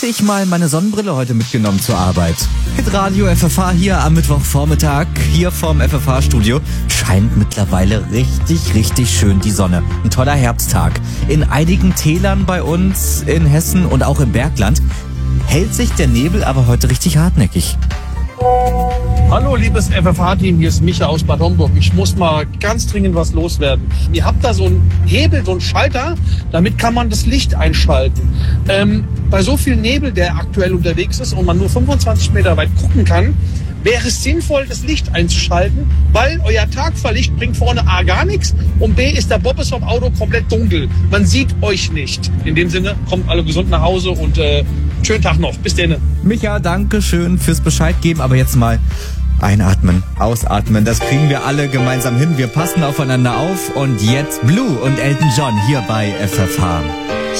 hätte ich mal meine Sonnenbrille heute mitgenommen zur Arbeit. Hit Radio FFH hier am Mittwochvormittag, hier vom FFH-Studio. Scheint mittlerweile richtig schön die Sonne. Ein toller Herbsttag. In einigen Tälern bei uns, in Hessen und auch im Bergland, hält sich der Nebel aber heute richtig hartnäckig. Hallo liebes FFH-Team, hier ist Micha aus Bad Homburg. Ich muss mal ganz dringend was loswerden. Ihr habt da so einen Hebel, so einen Schalter, damit kann man das Licht einschalten. Bei so viel Nebel, der aktuell unterwegs ist und man nur 25 Meter weit gucken kann, wäre es sinnvoll, das Licht einzuschalten, weil euer Tagfahrlicht bringt vorne A gar nichts und B ist der Bobbes vom Auto komplett dunkel. Man sieht euch nicht. In dem Sinne, kommt alle gesund nach Hause und schönen Tag noch. Bis dann. Micha, danke schön fürs Bescheid geben, aber jetzt mal einatmen, ausatmen. Das kriegen wir alle gemeinsam hin. Wir passen aufeinander auf und jetzt Blue und Elton John hier bei FFH.